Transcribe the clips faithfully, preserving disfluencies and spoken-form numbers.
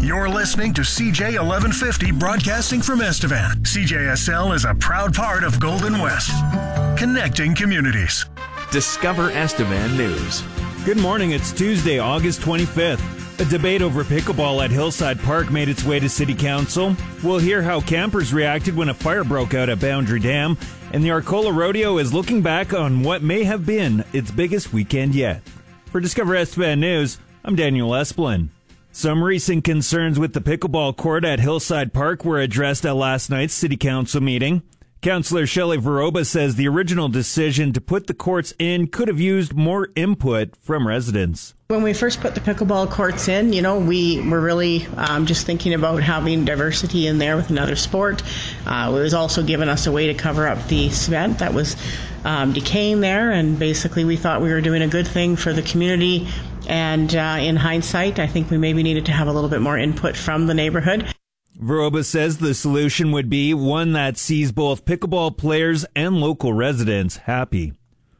You're listening to C J eleven fifty broadcasting from Estevan. C J S L is a proud part of Golden West, connecting communities. Discover Estevan News. Good morning. It's Tuesday, August twenty-fifth. A debate over pickleball at Hillside Park made its way to City Council. We'll hear how campers reacted when a fire broke out at Boundary Dam. And the Arcola Rodeo is looking back on what may have been its biggest weekend yet. For Discover Estevan News, I'm Daniel Esplin. Some recent concerns with the pickleball court at Hillside Park were addressed at last night's City Council meeting. Councillor Shelley Veroba says the original decision to put the courts in could have used more input from residents. When we first put the pickleball courts in, you know, we were really um, just thinking about having diversity in there with another sport. Uh, it was also giving us a way to cover up the cement that was um, decaying there, and basically we thought we were doing a good thing for the community. And uh, in hindsight, I think we maybe needed to have a little bit more input from the neighborhood. Veroba says the solution would be one that sees both pickleball players and local residents happy.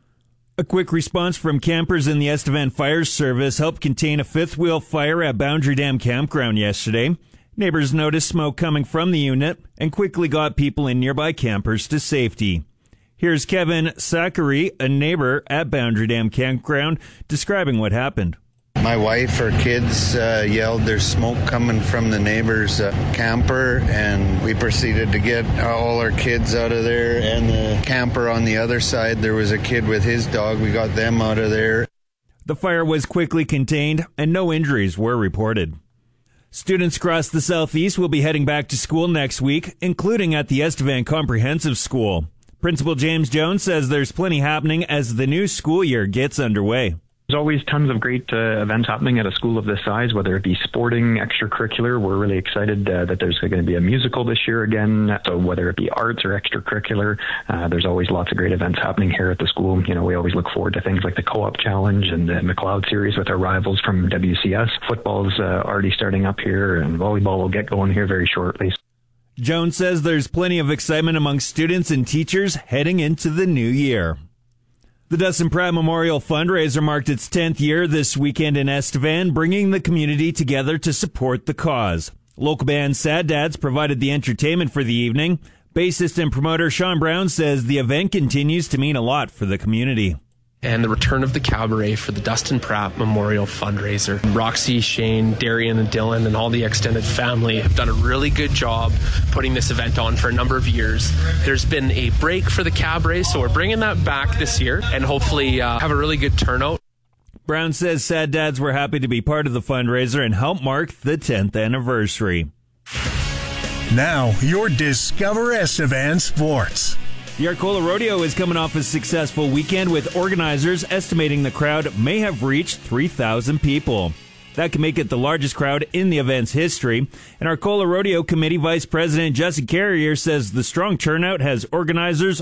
A quick response from campers in the Estevan Fire Service helped contain a fifth wheel fire at Boundary Dam Campground yesterday. Neighbors noticed smoke coming from the unit and quickly got people in nearby campers to safety. Here's Kevin Zachary, a neighbor at Boundary Dam Campground, describing what happened. My wife or kids uh, yelled there's smoke coming from the neighbor's uh, camper, and we proceeded to get all our kids out of there, and the camper on the other side, there was a kid with his dog. We got them out of there. The fire was quickly contained and no injuries were reported. Students across the southeast will be heading back to school next week, including at the Estevan Comprehensive School. Principal James Jones says there's plenty happening as the new school year gets underway. There's always tons of great uh, events happening at a school of this size, whether it be sporting, extracurricular. We're really excited uh, that there's going to be a musical this year again. So whether it be arts or extracurricular, uh, there's always lots of great events happening here at the school. You know, we always look forward to things like the Co-op Challenge and the McLeod Series with our rivals from W C S. Football's uh, already starting up here, and volleyball will get going here very shortly. Jones says there's plenty of excitement among students and teachers heading into the new year. The Dustin Pratt Memorial Fundraiser marked its tenth year this weekend in Estevan, bringing the community together to support the cause. Local band Sad Dads provided the entertainment for the evening. Bassist and promoter Sean Brown says the event continues to mean a lot for the community. And the return of the cabaret for the Dustin Pratt Memorial Fundraiser. Roxy, Shane, Darian, and Dylan, and all the extended family have done a really good job putting this event on for a number of years. There's been a break for the cabaret, so we're bringing that back this year and hopefully uh, have a really good turnout. Brown says Sad Dads were happy to be part of the fundraiser and help mark the tenth anniversary. Now, your Discover Estevan Sports. The Arcola Rodeo is coming off a successful weekend, with organizers estimating the crowd may have reached three thousand people. That can make it the largest crowd in the event's history. And Arcola Rodeo Committee Vice President Jesse Carrier says the strong turnout has organizers